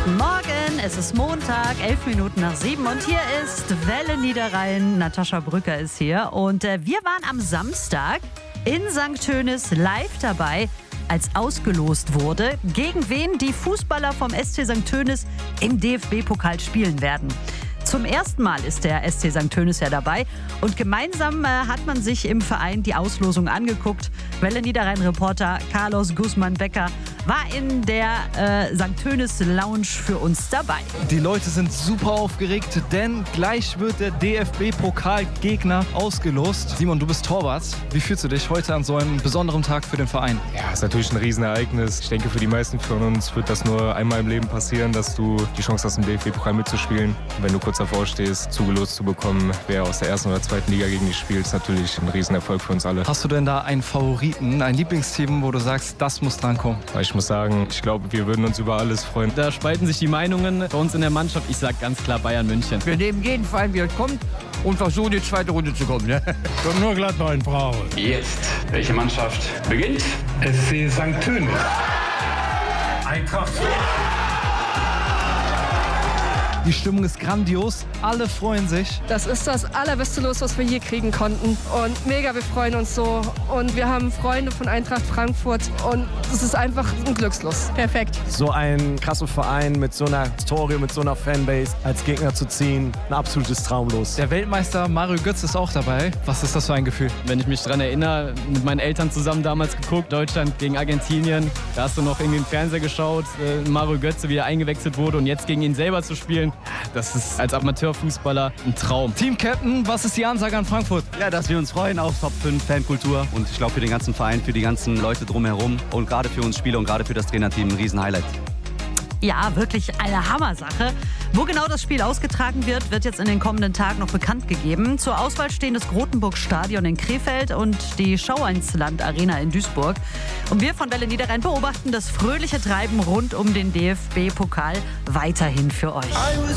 Guten Morgen, es ist Montag, 11 Minuten nach 7 und hier ist Welle Niederrhein. Natascha Brücker ist hier und wir waren am Samstag in St. Tönis live dabei, als ausgelost wurde, gegen wen die Fußballer vom SC St. Tönis im DFB-Pokal spielen werden. Zum ersten Mal ist der SC St. Tönis ja dabei und gemeinsam hat man sich im Verein die Auslosung angeguckt. Welle Niederrhein-Reporter Carlos Guzman-Becker war in der St. Tönis Lounge für uns dabei. Die Leute sind super aufgeregt, denn gleich wird der DFB-Pokalgegner ausgelost. Simon, du bist Torwart. Wie fühlst du dich heute an so einem besonderen Tag für den Verein? Ja, ist natürlich ein Riesenereignis. Ich denke, für die meisten von uns wird das nur einmal im Leben passieren, dass du die Chance hast, im DFB-Pokal mitzuspielen. Wenn du kurz davor stehst, zugelost zu bekommen, wer aus der ersten oder zweiten Liga gegen dich spielt, ist natürlich ein Riesenerfolg für uns alle. Hast du denn da einen Favoriten, ein Lieblingsteam, wo du sagst, das muss drankommen? Ich muss sagen, ich glaube, wir würden uns über alles freuen. Da spalten sich die Meinungen bei uns in der Mannschaft. Ich sage ganz klar Bayern München. Wir nehmen jeden Verein, wie er kommt und versuchen, in die zweite Runde zu kommen. Ne? Kommt nur Gladbach in Frage. Jetzt, welche Mannschaft beginnt? SC St. Tönis. Eintracht. Die Stimmung ist grandios, alle freuen sich. Das ist das allerbeste Los, was wir hier kriegen konnten. Und mega, wir freuen uns so. Und wir haben Freunde von Eintracht Frankfurt. Und es ist einfach ein Glückslos. Perfekt. So einen krassen Verein mit so einer Historie, mit so einer Fanbase als Gegner zu ziehen, ein absolutes Traumlos. Der Weltmeister Mario Götze ist auch dabei. Was ist das für ein Gefühl? Wenn ich mich daran erinnere, mit meinen Eltern zusammen damals geguckt, Deutschland gegen Argentinien. Da hast du noch irgendwie im Fernseher geschaut, Mario Götze wieder eingewechselt wurde und jetzt gegen ihn selber zu spielen. Das ist als Amateurfußballer ein Traum. Team-Captain, was ist die Ansage an Frankfurt? Ja, dass wir uns freuen auf Top 5 Fankultur und ich glaube für den ganzen Verein, für die ganzen Leute drumherum und gerade für uns Spieler und gerade für das Trainerteam ein Riesen-Highlight. Ja, wirklich eine Hammersache. Wo genau das Spiel ausgetragen wird, wird jetzt in den kommenden Tagen noch bekannt gegeben. Zur Auswahl stehen das Grotenburg-Stadion in Krefeld und die Schauinsland-Arena in Duisburg. Und wir von Welle Niederrhein beobachten das fröhliche Treiben rund um den DFB-Pokal weiterhin für euch.